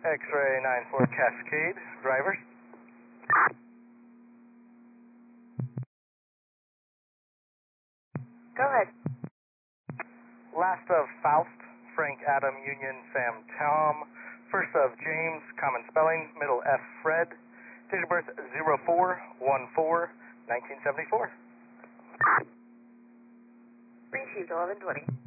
X-ray 94 Cascade, drivers. Go ahead. Last of Faust, Frank Adam Union Sam Tom. First of James, common spelling, middle F Fred. Date of birth 04/14/1974. Received 1120.